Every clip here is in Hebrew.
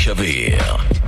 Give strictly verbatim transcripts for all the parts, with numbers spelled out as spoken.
שביר.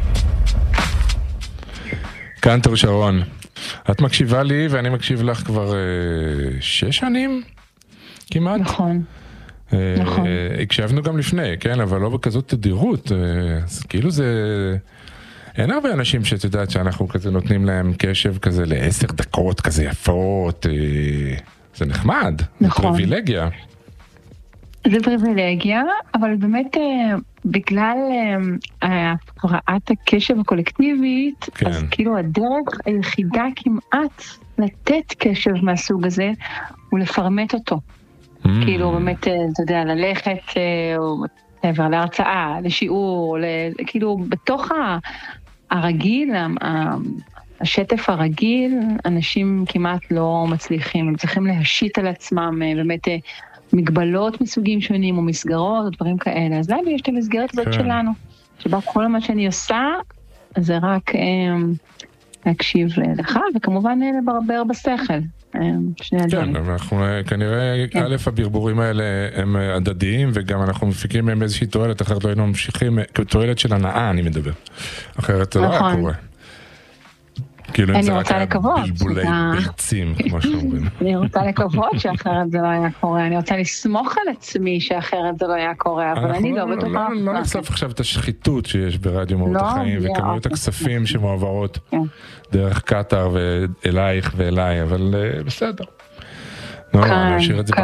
כאן תור שרון. את מקשיבה לי ואני מקשיב לך כבר אה, שש שנים? כמעט? נכון. אה, נכון. אה, הקשבנו גם לפני, כן? אבל לא בכזאת תדירות. אה, אז כאילו זה... אין הרבה אנשים שאת יודעת שאנחנו כזה נותנים להם קשב כזה לעשר דקות כזה יפות. אה, זה נחמד. נכון. זה פריבילגיה. זה פריבילגיה, אבל באמת בגלל הפרעת הקשב הקולקטיבית, כן. אז כאילו הדרך היחידה כמעט לתת קשב מהסוג הזה, הוא לפרמט אותו. Mm. כאילו באמת, אתה יודע, ללכת או עבר להרצאה, לשיעור, כאילו בתוך הרגיל, השטף הרגיל, אנשים כמעט לא מצליחים, הם צריכים להשית על עצמם באמת מגבלות מסוגים שונים או מסגרות או דברים כאלה. אז למה יש את המסגרת הזאת כן. שלנו, שבה כל מה שאני עושה זה רק אה, להקשיב לך וכמובן לברבר בשכל. אה, שני הדברים. כן, אבל אנחנו כנראה, כן. א', הברבורים האלה הם הדדיים, וגם אנחנו מפיקים מהם איזושהי תועלת, אחרת לא היינו ממשיכים, תועלת של הנאה אני מדבר. אחרת זה לא היה נכון. קורה. כאילו אם זה רק היה לקוות, בלבולי שאתה- ביצים, כמו שאומרים. אני רוצה לקוות שאחרת זה לא היה קורה, אני רוצה לסמוך על עצמי שאחרת זה לא היה קורה, אבל אנחנו אני לא לא- בטוחה. לא- לא נחשוף עכשיו את השחיתות שיש ברדיו מהות לא, החיים, לא, וכמויות אוקיי. הכספים שמועברות כן. דרך קטר ואלייך ואליי, אבל אה, בסדר. לא, כאן, נשאיר את זה